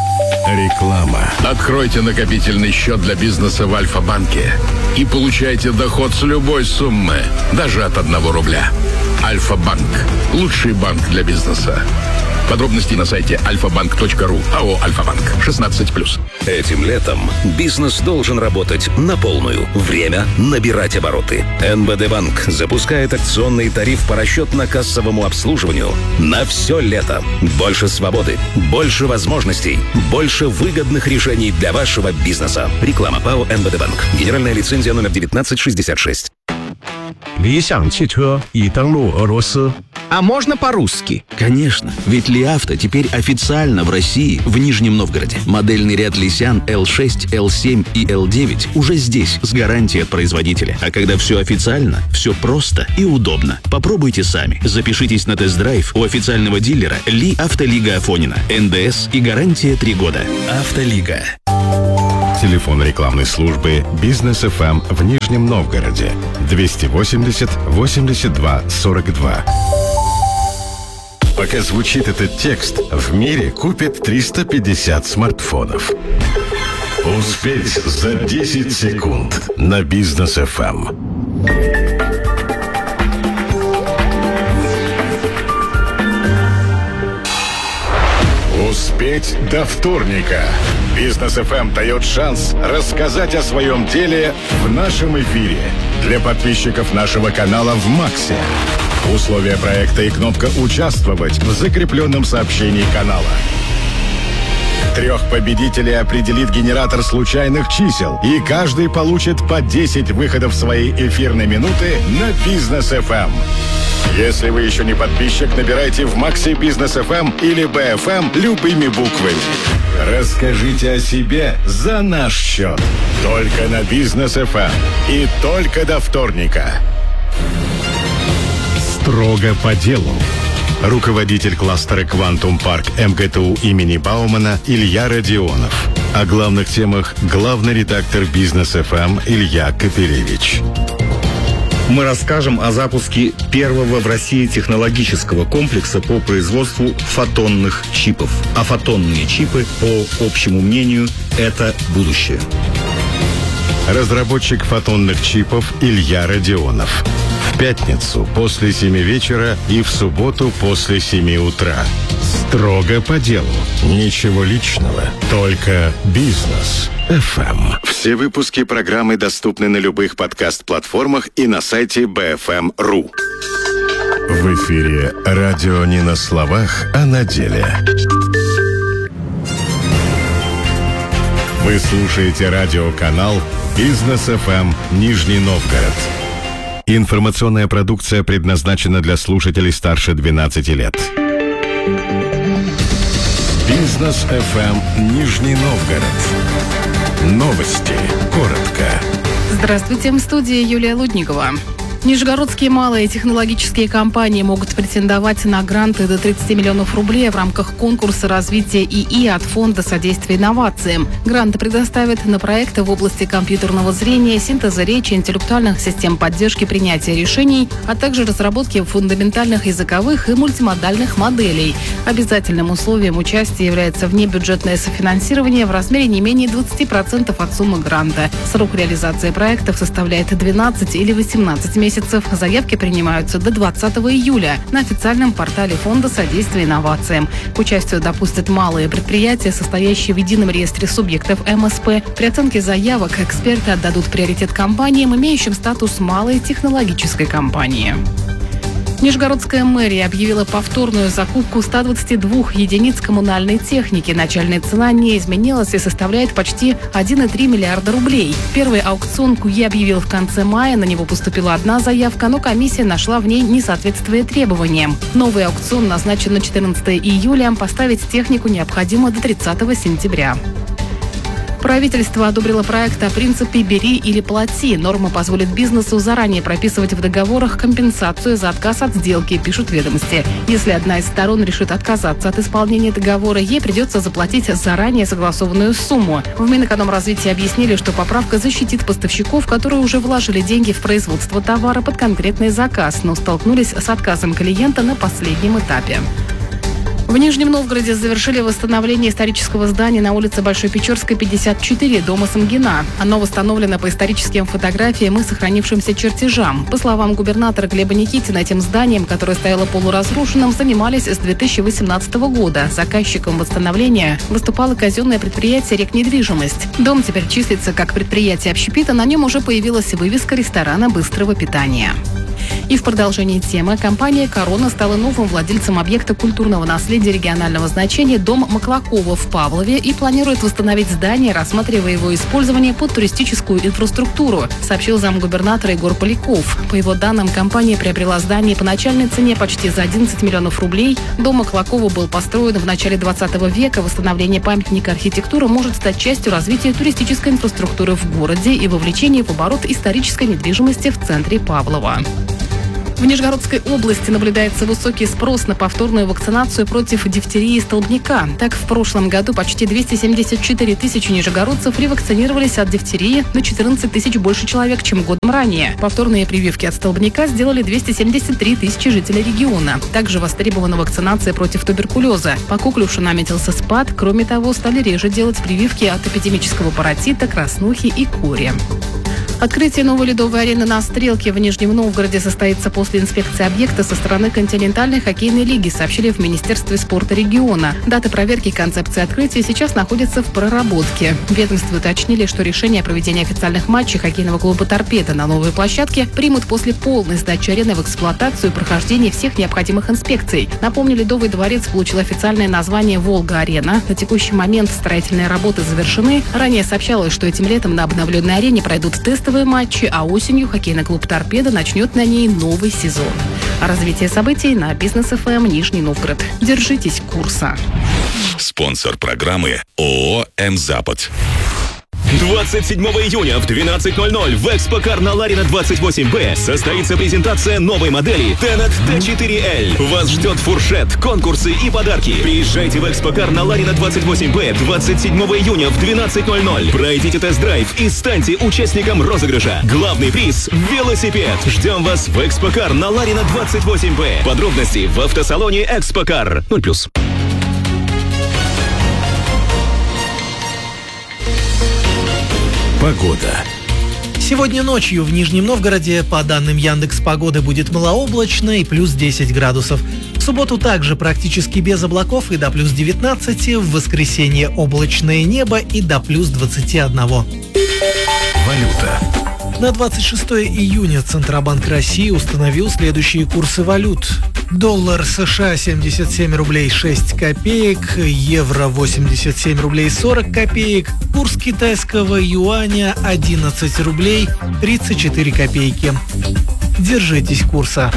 Реклама. Откройте накопительный счет для бизнеса в Альфа-банке и получайте доход с любой суммы, даже от одного рубля. Альфа-банк. Лучший банк для бизнеса. Подробности на сайте альфа банк точка ру. АО «Альфа-банк». шестнадцать плюс. Этим летом бизнес должен работать на полную. Время набирать обороты. эн бэ дэ Банк запускает акционный тариф по расчетно-кассовому обслуживанию на все лето. Больше свободы, больше возможностей, больше выгодных решений для вашего бизнеса. Реклама ПАО эн бэ дэ Банк. Генеральная лицензия номер девятнадцать шестьдесят шесть. 理想汽车已登陆俄罗斯。 А можно по-русски? Конечно, ведь Ли Авто теперь официально в России, в Нижнем Новгороде. Модельный ряд Лисян эл шесть, эл семь и эл девять уже здесь, с гарантией от производителя. А когда все официально, все просто и удобно. Попробуйте сами. Запишитесь на тест-драйв у официального дилера Ли Автолига Афонина. эн дэ эс и гарантия три года. Автолига. Телефон рекламной службы «Бизнес эф эм» в Нижнем Новгороде. двести восемьдесят восемьдесят два сорок два. Пока звучит этот текст, в мире купят триста пятьдесят смартфонов. Успеть за десять секунд на Бизнес эф эм. Успеть до вторника. Бизнес эф эм дает шанс рассказать о своем деле в нашем эфире. Для подписчиков нашего канала в Максе. Условия проекта и кнопка «Участвовать» в закрепленном сообщении канала. Трех победителей определит генератор случайных чисел, и каждый получит по десять выходов своей эфирной минуты на Бизнес эф эм. Если вы еще не подписчик, набирайте в Максе Бизнес эф эм или би эф эм любыми буквами. Расскажите о себе за наш счет. Только на Бизнес эф эм и только до вторника. Строго по делу. Руководитель кластера «Квантум Парк» эм гэ тэ у имени Баумана Илья Родионов. О главных темах главный редактор Бизнес эф эм Илья Капелевич. Мы расскажем о запуске первого в России технологического комплекса по производству фотонных чипов. А фотонные чипы, по общему мнению, это будущее. Разработчик фотонных чипов Илья Родионов. В пятницу после семи вечера и в субботу после семи утра. Строго по делу. Ничего личного, только Бизнес эф эм. Все выпуски программы доступны на любых подкаст-платформах и на сайте би эф эм точка ру. В эфире радио не на словах, а на деле. Вы слушаете радиоканал Бизнес эф эм Нижний Новгород. Информационная продукция предназначена для слушателей старше двенадцати лет. Бизнес эф эм Нижний Новгород. Новости. Коротко. Здравствуйте, в студии Юлия Лудникова. Нижегородские малые технологические компании могут претендовать на гранты до тридцати миллионов рублей в рамках конкурса развития ИИ от Фонда содействия инновациям. Гранты предоставят на проекты в области компьютерного зрения, синтеза речи, интеллектуальных систем поддержки принятия решений, а также разработки фундаментальных языковых и мультимодальных моделей. Обязательным условием участия является внебюджетное софинансирование в размере не менее двадцати процентов от суммы гранта. Срок реализации проектов составляет двенадцать или восемнадцать месяцев. Заявки принимаются до двадцатого июля на официальном портале Фонда содействия инновациям. К участию допустят малые предприятия, состоящие в едином реестре субъектов эм эс пэ. При оценке заявок эксперты отдадут приоритет компаниям, имеющим статус малой технологической компании. Нижегородская мэрия объявила повторную закупку ста двадцати двух единиц коммунальной техники. Начальная цена не изменилась и составляет почти один и три миллиарда рублей. Первый аукцион КУЕ объявил в конце мая. На него поступила одна заявка, но комиссия нашла в ней несоответствие требованиям. Новый аукцион назначен на четырнадцатое июля. Поставить технику необходимо до тридцатого сентября. Правительство одобрило проект о принципе «бери или плати». Норма позволит бизнесу заранее прописывать в договорах компенсацию за отказ от сделки, пишут ведомости. Если одна из сторон решит отказаться от исполнения договора, ей придется заплатить заранее согласованную сумму. В Минэкономразвитии объяснили, что поправка защитит поставщиков, которые уже вложили деньги в производство товара под конкретный заказ, но столкнулись с отказом клиента на последнем этапе. В Нижнем Новгороде завершили восстановление исторического здания на улице Большой Печорской, пятьдесят четыре, дома Самгина. Оно восстановлено по историческим фотографиям и сохранившимся чертежам. По словам губернатора Глеба Никитина, этим зданием, которое стояло полуразрушенным, занимались с две тысячи восемнадцатого года. Заказчиком восстановления выступало казенное предприятие «Рекнедвижимость». Дом теперь числится как предприятие общепита, на нем уже появилась вывеска ресторана быстрого питания. И в продолжении темы компания «Корона» стала новым владельцем объекта культурного наследия регионального значения «Дом Маклакова» в Павлове и планирует восстановить здание, рассматривая его использование под туристическую инфраструктуру, сообщил замгубернатора Егор Поляков. По его данным, компания приобрела здание по начальной цене почти за одиннадцать миллионов рублей. Дом Маклакова был построен в начале двадцатого века. Восстановление памятника архитектуры может стать частью развития туристической инфраструктуры в городе и вовлечения в оборот исторической недвижимости в центре Павлова. В Нижегородской области наблюдается высокий спрос на повторную вакцинацию против дифтерии и столбняка. Так, в прошлом году почти двести семьдесят четыре тысячи нижегородцев ревакцинировались от дифтерии, на четырнадцать тысяч больше человек, чем годом ранее. Повторные прививки от столбняка сделали двести семьдесят три тысячи жителей региона. Также востребована вакцинация против туберкулеза. По коклюшу наметился спад. Кроме того, стали реже делать прививки от эпидемического паротита, краснухи и кори. Открытие новой ледовой арены на Стрелке в Нижнем Новгороде состоится после инспекции объекта со стороны континентальной хоккейной лиги, сообщили в Министерстве спорта региона. Дата проверки и концепции открытия сейчас находятся в проработке. Ведомство уточнили, что решение о проведении официальных матчей хоккейного клуба «Торпедо» на новой площадке примут после полной сдачи арены в эксплуатацию и прохождения всех необходимых инспекций. Напомню, Ледовый дворец получил официальное название «Волга-арена». На текущий момент строительные работы завершены. Ранее сообщалось, что этим летом на обновленной арене пройдут тесты матчи, а осенью хоккейный клуб «Торпедо» начнет на ней новый сезон. А развитие событий на Бизнес эф эм Нижний Новгород. Держитесь курса. Спонсор программы ООО «М-Запад». двадцать седьмого июня в двенадцать ноль ноль в Экспокар на Ларина двадцать восемь бэ состоится презентация новой модели Tenet тэ четыре эль. Вас ждет фуршет, конкурсы и подарки. Приезжайте в Экспокар на Ларина двадцать восемь бэ двадцать седьмого июня в двенадцать ноль ноль. Пройдите тест-драйв и станьте участником розыгрыша. Главный приз – велосипед. Ждем вас в Экспокар на Ларина двадцать восемь бэ. Подробности в автосалоне Экспокар. ноль плюс. Погода. Сегодня ночью в Нижнем Новгороде, по данным Яндекс.Погоды, будет малооблачно и плюс десять градусов. В субботу также практически без облаков и до плюс девятнадцати. В воскресенье облачное небо и до плюс двадцати одного. Валюта. На двадцать шестое июня Центробанк России установил следующие курсы валют. Доллар США семьдесят семь рублей шесть копеек, евро восемьдесят семь рублей сорок копеек, курс китайского юаня одиннадцать рублей тридцать четыре копейки. Держитесь курса.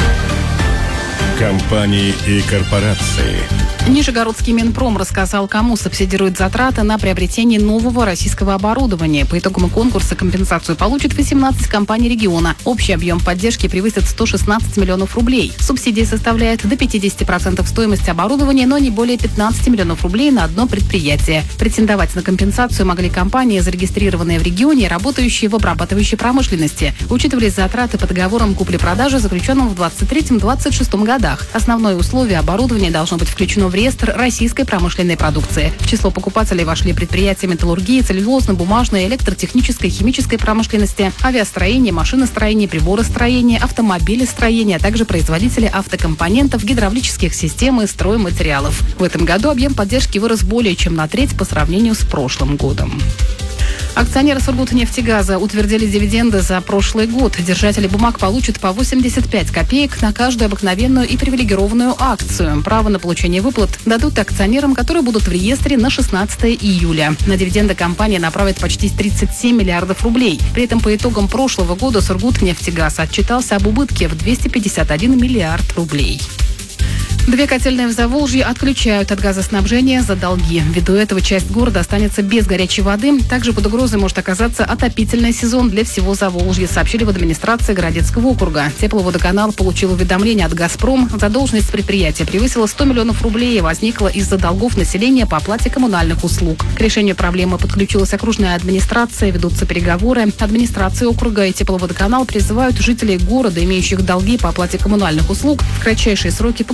Компании и корпорации. Нижегородский Минпром рассказал, кому субсидирует затраты на приобретение нового российского оборудования. По итогам конкурса компенсацию получат восемнадцать компаний региона. Общий объем поддержки превысит сто шестнадцать миллионов рублей. Субсидия составляет до пятидесяти процентов стоимости оборудования, но не более пятнадцати миллионов рублей на одно предприятие. Претендовать на компенсацию могли компании, зарегистрированные в регионе, работающие в обрабатывающей промышленности. Учитывались затраты по договорам купли-продажи, заключенным в двадцать третьем — двадцать шестом годах. Основное условие — оборудование должно быть включено в реестр российской промышленной продукции. В число покупателей вошли предприятия металлургии, целлюлозно-бумажной, электротехнической, химической промышленности, авиастроения, машиностроения, приборостроения, автомобилестроения, а также производители автокомпонентов, гидравлических систем и стройматериалов. В этом году объем поддержки вырос более чем на треть по сравнению с прошлым годом. Акционеры Сургутнефтегаза утвердили дивиденды за прошлый год. Держатели бумаг получат по восемьдесят пять копеек на каждую обыкновенную и привилегированную акцию. Право на получение выплат дадут акционерам, которые будут в реестре на шестнадцатое июля. На дивиденды компания направит почти тридцать семь миллиардов рублей. При этом по итогам прошлого года Сургутнефтегаз отчитался об убытке в двести пятьдесят один миллиард рублей. Две котельные в Заволжье отключают от газоснабжения за долги. Ввиду этого часть города останется без горячей воды. Также под угрозой может оказаться отопительный сезон для всего Заволжья, сообщили в администрации Городецкого округа. Тепловодоканал получил уведомление от «Газпром». Задолженность предприятия превысила сто миллионов рублей и возникла из-за долгов населения по оплате коммунальных услуг. К решению проблемы подключилась окружная администрация, ведутся переговоры. Администрация округа и Тепловодоканал призывают жителей города, имеющих долги по оплате коммунальных услуг, в кратчайшие сроки погасить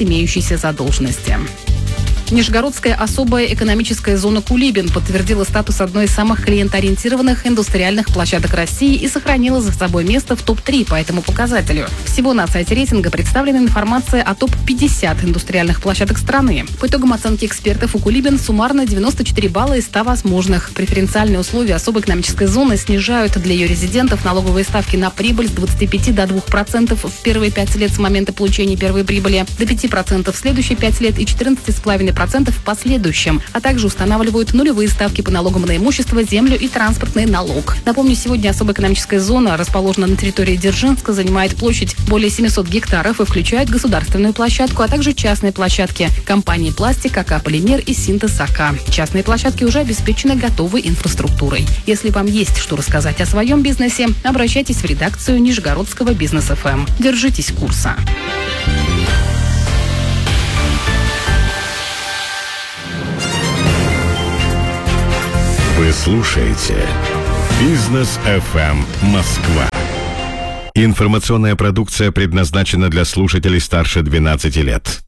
имеющейся задолженности. Нижегородская особая экономическая зона «Кулибин» подтвердила статус одной из самых клиентоориентированных индустриальных площадок России и сохранила за собой место в топ три по этому показателю. Всего на сайте рейтинга представлена информация о топ пятьдесят индустриальных площадок страны. По итогам оценки экспертов у «Кулибин» суммарно девяносто четыре балла из ста возможных. Преференциальные условия особой экономической зоны снижают для ее резидентов налоговые ставки на прибыль с двадцати пяти до двух процентов в первые пять лет с момента получения первой прибыли, до пяти процентов в следующие пять лет и четырнадцати целых пяти десятых процента в последующем, а также устанавливают нулевые ставки по налогам на имущество, землю и транспортный налог. Напомню, сегодня особая экономическая зона расположена на территории Дзержинска, занимает площадь более семисот гектаров и включает государственную площадку, а также частные площадки компании «Пластик», АК «Полимер» и «Синтез АК». Частные площадки уже обеспечены готовой инфраструктурой. Если вам есть что рассказать о своем бизнесе, обращайтесь в редакцию Нижегородского бизнес эф эм. Держитесь курса. Вы слушаете «Бизнес эф эм Москва». Информационная продукция предназначена для слушателей старше двенадцати лет.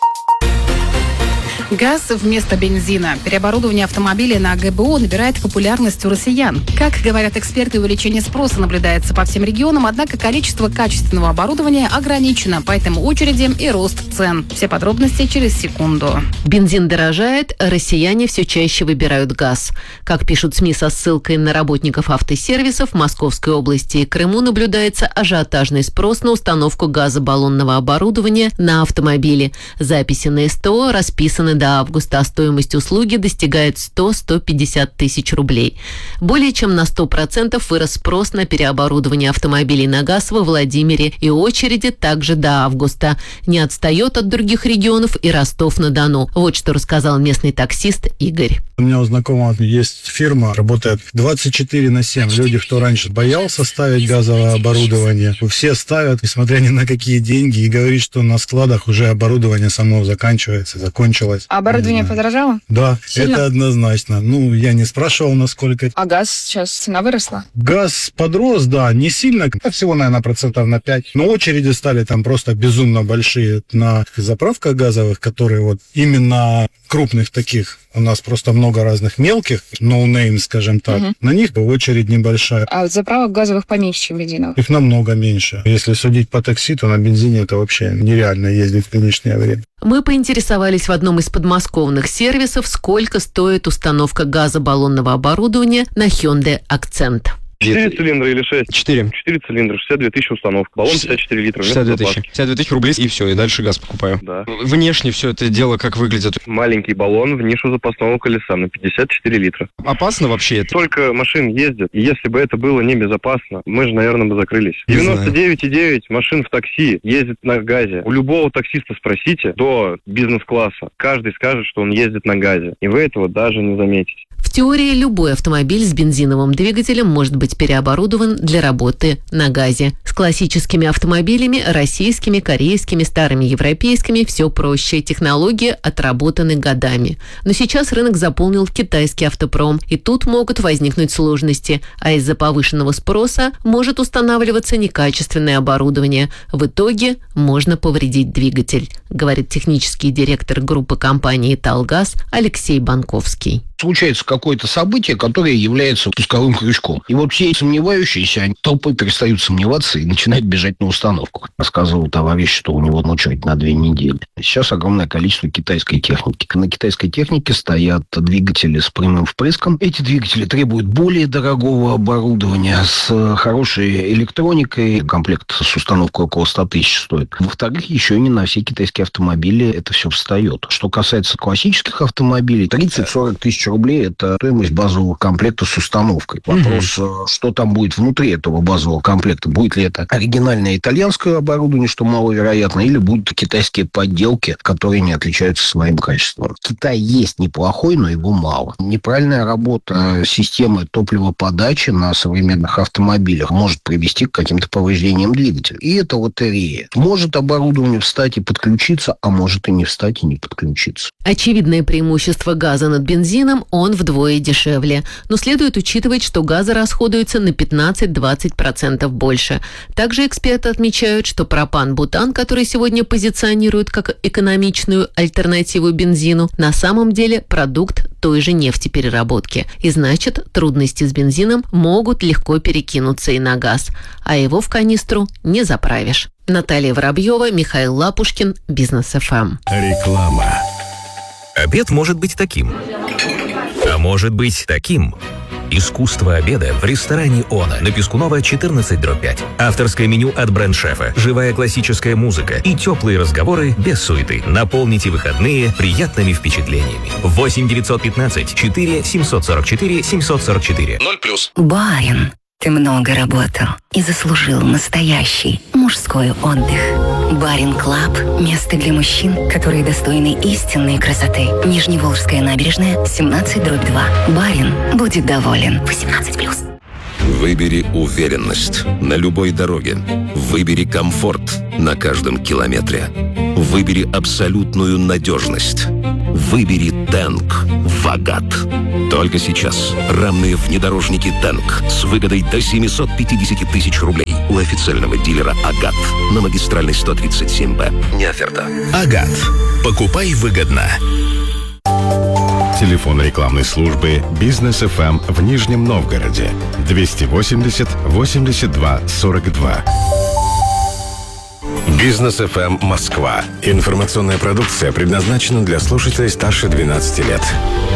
Газ вместо бензина. Переоборудование автомобилей на гэ бэ о набирает популярность у россиян. Как говорят эксперты, увеличение спроса наблюдается по всем регионам, однако количество качественного оборудования ограничено, поэтому очереди и рост цен. Все подробности через секунду. Бензин дорожает, россияне все чаще выбирают газ. Как пишут СМИ со ссылкой на работников автосервисов, в Московской области и Крыму наблюдается ажиотажный спрос на установку газобаллонного оборудования на автомобили. Записи на эс тэ о расписаны до августа, а стоимость услуги достигает сто - сто пятьдесят тысяч рублей. Более чем на сто процентов вырос спрос на переоборудование автомобилей на газ во Владимире, и очереди также до августа. Не отстает от других регионов и Ростов-на-Дону. Вот что рассказал местный таксист Игорь. У меня у знакомого есть фирма, работает двадцать четыре на семь. Люди, кто раньше боялся ставить газовое оборудование, все ставят, несмотря ни на какие деньги, и говорит, что на складах уже оборудование само заканчивается, закончилось. А оборудование подорожало? Да, Сильно? это однозначно. Ну, я не спрашивал, насколько. А газ сейчас цена выросла? Газ подрос, да, не сильно, всего, наверное, процентов на пять. Но очереди стали там просто безумно большие на заправках газовых, которые вот именно крупных таких. У нас просто много разных мелких, no-name, скажем так. Угу. На них очередь небольшая. А вот заправок газовых поменьше, чем бензиновых? Их намного меньше. Если судить по такси, то на бензине это вообще нереально ездить в нынешнее время. Мы поинтересовались в одном из подмосковных сервисов, сколько стоит установка газобаллонного оборудования на Hyundai Accent. Четыре цилиндра или шесть? Четыре. Четыре цилиндра, шестьдесят две тысячи установка. Баллон пятьдесят четыре литра. шестьдесят две тысячи. шестьдесят две тысячи рублей, и все, и дальше газ покупаю. Да. Внешне все это дело как выглядит? Маленький баллон в нишу запасного колеса на пятьдесят четыре литра. Опасно вообще это? Только машин ездят, и если бы это было небезопасно, мы же, наверное, бы закрылись. девяносто девять целых девять машин в такси ездит на газе. У любого таксиста спросите, до бизнес-класса, каждый скажет, что он ездит на газе. И вы этого даже не заметите. В теории любой автомобиль с бензиновым двигателем может быть переоборудован для работы на газе. С классическими автомобилями, российскими, корейскими, старыми европейскими, все проще. Технологии отработаны годами. Но сейчас рынок заполнил китайский автопром, и тут могут возникнуть сложности, а из-за повышенного спроса может устанавливаться некачественное оборудование. В итоге можно повредить двигатель, говорит технический директор группы компании «Талгаз» Алексей Банковский. Случается какое-то событие, которое является пусковым крючком. И вот все сомневающиеся, они толпой перестают сомневаться и начинают бежать на установку. Рассказывал товарищ, что у него очередь на две недели. Сейчас огромное количество китайской техники. На китайской технике стоят двигатели с прямым впрыском. Эти двигатели требуют более дорогого оборудования с хорошей электроникой. Комплект с установкой около ста тысяч стоит. Во-вторых, еще и не на все китайские автомобили это все встает. Что касается классических автомобилей, тридцать-сорок тысяч рублей – это стоимость базового комплекта с установкой. Вопрос, угу. что там будет внутри этого базового комплекта. Будет ли это оригинальное итальянское оборудование, что маловероятно, или будут китайские подделки, которые не отличаются своим качеством. Китай есть неплохой, но его мало. Неправильная работа системы топливоподачи на современных автомобилях может привести к каким-то повреждениям двигателя. И это лотерея. Может оборудование встать и подключиться, а может и не встать и не подключиться. Очевидное преимущество газа над бензином бензином он вдвое дешевле. Но следует учитывать, что газа расходуется на пятнадцать-двадцать процентов больше. Также эксперты отмечают, что пропан-бутан, который сегодня позиционируют как экономичную альтернативу бензину, на самом деле продукт той же нефтепереработки. И значит, трудности с бензином могут легко перекинуться и на газ, а его в канистру не заправишь. Наталья Воробьева, Михаил Лапушкин, Бизнес эф эм. Реклама. Обед может быть таким, а может быть таким. Искусство обеда в ресторане «Она» на Пискунова четырнадцать дробь пять. Авторское меню от бренд-шефа, живая классическая музыка и теплые разговоры без суеты. Наполните выходные приятными впечатлениями. восемь девятьсот пятнадцать четыре семьсот сорок четыре семьсот сорок четыре. ноль плюс. Барин, ты много работал и заслужил настоящий мужской отдых. Барин Клаб – место для мужчин, которые достойны истинной красоты. Нижневолжская набережная, семнадцать дробь два. Барин будет доволен. восемнадцать плюс. Выбери уверенность на любой дороге. Выбери комфорт на каждом километре. Выбери абсолютную надежность. Выбери Тэнк Вагат. Только сейчас рамные внедорожники Тэнк с выгодой до семьсот пятьдесят тысяч рублей у официального дилера Агат на магистральной сто тридцать семь Б. Не оферта. Агат. Покупай выгодно. Телефон рекламной службы «Бизнес эф эм» в Нижнем Новгороде двести восемьдесят восемьдесят два сорок два. Бизнес эф эм Москва. Информационная продукция предназначена для слушателей старше двенадцати лет.